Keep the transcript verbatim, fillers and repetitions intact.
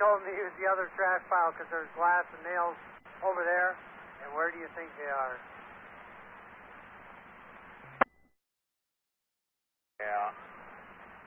told him to use the other trash pile because there's glass and nails over there. And where do you think they are?